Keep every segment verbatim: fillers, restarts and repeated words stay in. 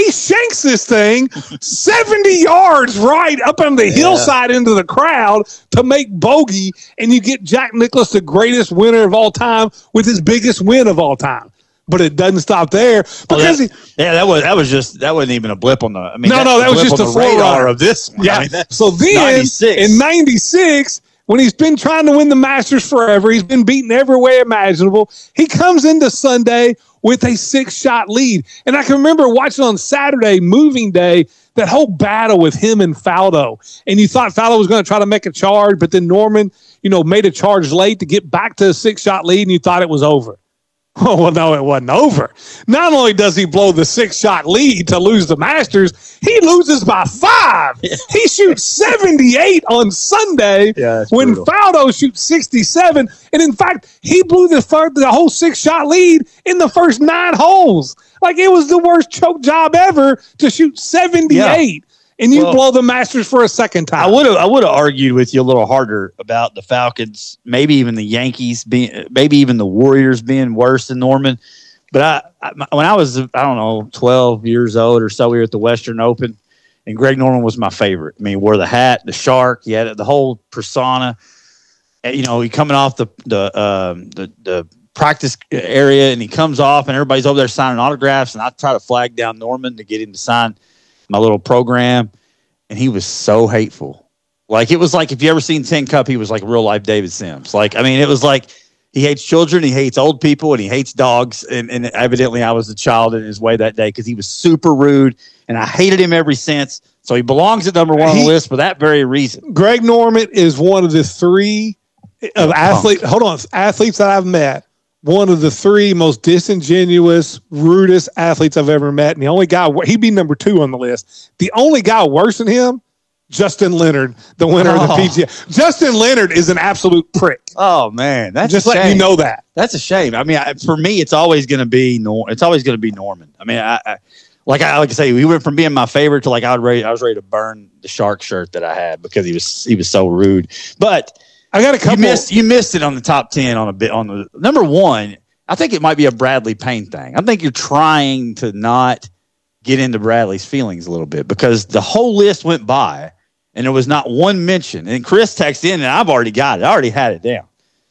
He shanks this thing seventy yards right up on the yeah. hillside into the crowd to make bogey, and you get Jack Nicklaus, the greatest winner of all time, with his biggest win of all time. But it doesn't stop there because oh, that, he, yeah, that was that was just that wasn't even a blip on the. I mean, no, no, that was just the radar of this one. Yeah. I mean, so then ninety-six. In ninety-six, when he's been trying to win the Masters forever, he's been beaten every way imaginable. He comes into Sunday with a six-shot lead. And I can remember watching on Saturday, moving day, that whole battle with him and Faldo. And you thought Faldo was going to try to make a charge, but then Norman, you know, made a charge late to get back to a six-shot lead, and you thought it was over. Oh, well, no, it wasn't over. Not only does he blow the six-shot lead to lose the Masters, he loses by five. Yeah. He shoots seventy-eight on Sunday yeah, when brutal. Faldo shoots sixty-seven. And, in fact, he blew the, third, the whole six-shot lead in the first nine holes. Like, it was the worst choke job ever to shoot seventy-eight. Yeah. And you well, blow the Masters for a second time. I would have I would have argued with you a little harder about the Falcons, maybe even the Yankees being, maybe even the Warriors being worse than Norman. But I, I when I was, I don't know, twelve years old or so, we were at the Western Open, and Greg Norman was my favorite. I mean, he wore the hat, the shark, he had the whole persona. And, you know, he coming off the the um, the the practice area, and he comes off, and everybody's over there signing autographs, and I try to flag down Norman to get him to sign my little program, and he was so hateful. Like, it was like, if you ever seen Tin Cup, he was like real life David Sims. Like, I mean, it was like he hates children, he hates old people, and he hates dogs. And, and evidently I was a child in his way that day because he was super rude, and I hated him ever since. So he belongs at number one on the list for that very reason. Greg Norman is one of the three of athletes, hold on, athletes that I've met. One of the three most disingenuous, rudest athletes I've ever met. And the only guy, he'd be number two on the list. The only guy worse than him, Justin Leonard, the winner oh. of the P G A. Justin Leonard is an absolute prick. Oh, man. That's Just a shame. letting you know that. That's a shame. I mean, I, for me, it's always going to be Nor- it's always going to be Norman. I mean, I, I like I like I say, we went from being my favorite to like I was ready, I was ready to burn the Shark shirt that I had because he was he was so rude. But I got a couple. You missed, you missed it on the top ten on a bit on the number one. I think it might be a Bradley Payne thing. I think you're trying to not get into Bradley's feelings a little bit because the whole list went by and there was not one mention. And Chris texted in, and I've already got it. I already had it down.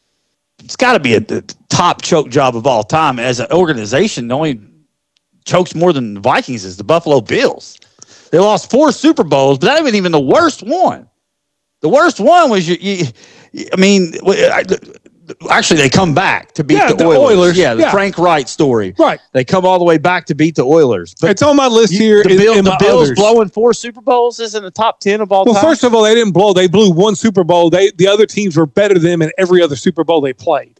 It's got to be a, a top choke job of all time. As an organization, the only chokes more than the Vikings is the Buffalo Bills. They lost four Super Bowls, but that wasn't even the worst one. The worst one was you. you I mean, actually, they come back to beat yeah, the, the Oilers. Oilers. Yeah, the yeah. Frank Wright story. Right. They come all the way back to beat the Oilers. But it's on my list you, here. The, in, Bill, in the Bills others. blowing four Super Bowls is in the top ten of all well, time. Well, first of all, they didn't blow. They blew one Super Bowl. They The other teams were better than them in every other Super Bowl they played.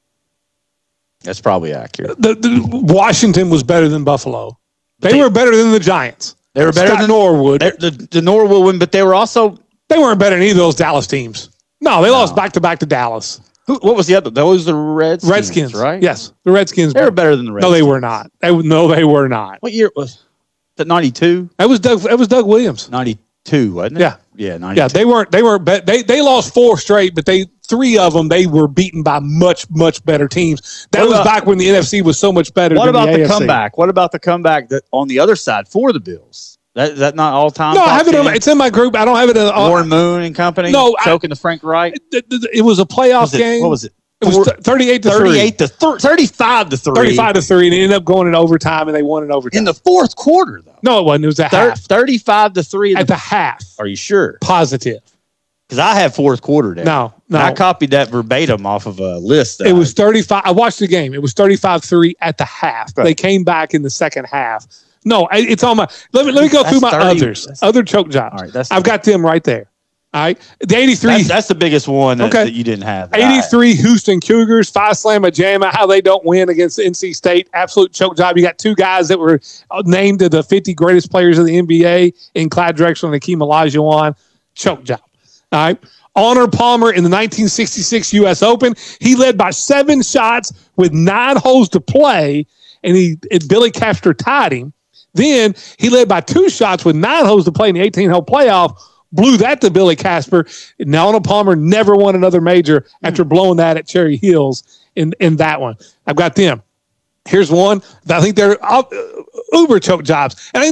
That's probably accurate. The, the, Washington was better than Buffalo. They, they were better than the Giants. They were better Scott than Norwood. The, the Norwood win, but they were also... They weren't better than either of those Dallas teams. No, they no. lost back-to-back to Dallas. Who, what was the other? Those the Redskins, Redskins, right? Yes, the Redskins. They were better than the Redskins. No, they were not. They, no, they were not. What year was that? ninety-two That was Doug. That was Doug Williams. ninety-two wasn't it? Yeah, yeah, ninety-two. Yeah, they weren't. They weren't. They they lost four straight, but they three of them they were beaten by much much better teams. That what was about, back when the N F C was so much better. What than about the, the A F C. comeback? What about the comeback that on the other side for the Bills? That is that not all time? No, I have it. On, it's in my group. I don't have it. In, uh, Warren Moon and company. No, choking I, the Frank Wright. It, it was a playoff was it, game. What was it? It was thirty-eight to thirty-eight to th- thirty-five to three. thirty-five to three, and it ended up going in overtime, and they won in overtime in the fourth quarter. Though no, it wasn't. It was a Thir- half. Thirty-five to three at the half. Are you sure? Positive. Because I have fourth quarter there. No, no. And I copied that verbatim off of a list. That it was thirty-five. I watched the game. It was thirty-five three at the half. Right. They came back in the second half. No, it's on my. Let me let me go that's through my thirty, others. Other choke jobs. All right, that's I've got them right there. All right, the eighty-three. That's, that's the biggest one that, okay. that you didn't have. eighty-three Houston Cougars, five slam a jamma. How they don't win against N C State. Absolute choke job. You got two guys that were named to the fifty greatest players of the N B A in Clyde Drexler and Hakeem Olajuwon. Choke job. All right. Honor Palmer in the nineteen sixty-six U S Open. He led by seven shots with nine holes to play, and he and Billy Casper tied him. Then he led by two shots with nine holes to play in the eighteen-hole playoff, blew that to Billy Casper. Now, Arnold Palmer never won another major after blowing that at Cherry Hills in, in that one. I've got them. Here's one. I think they're uh, uber choke jobs. And I